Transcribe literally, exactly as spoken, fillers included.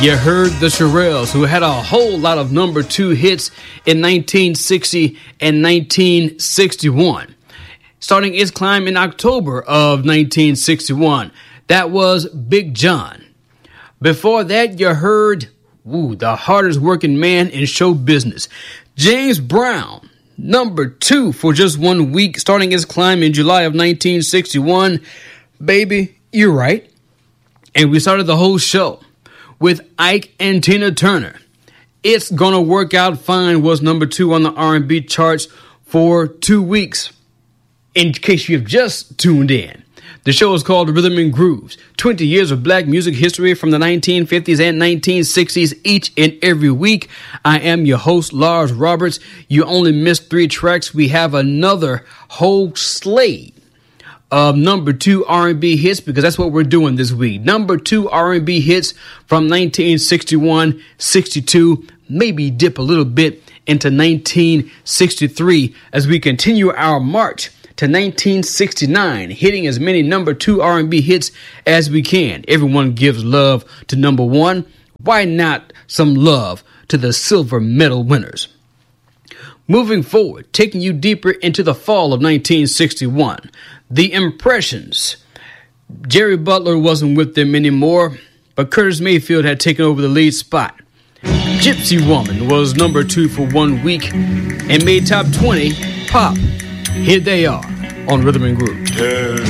you heard the Shirelles, who had a whole lot of number two hits in nineteen sixty and nineteen sixty-one. Starting its climb in October of nineteen sixty-one, that was Big John. Before that, you heard ooh, the hardest working man in show business, James Brown, number two for just one week, starting its climb in July of nineteen sixty-one. Baby, you're right. And we started the whole show with Ike and Tina Turner. It's Gonna Work Out Fine was number two on the R and B charts for two weeks. In case you've just tuned in, the show is called Rhythm and Grooves, twenty years of black music history from the nineteen fifties and nineteen sixties each and every week. I am your host, Lars Roberts. You only missed three tracks. We have another whole slate of number two R and B hits, because that's what we're doing this week. Number two R and B hits from nineteen sixty-one, sixty-two, maybe dip a little bit into nineteen sixty-three as we continue our march to nineteen sixty-nine, hitting as many number two R and B hits as we can. Everyone gives love to number one. Why not some love to the silver medal winners? Moving forward, taking you deeper into the fall of nineteen sixty-one, The Impressions. Jerry Butler wasn't with them anymore, but Curtis Mayfield had taken over the lead spot. Gypsy Woman was number two for one week and made top twenty pop. Here they are on Rhythm and Groove. Turn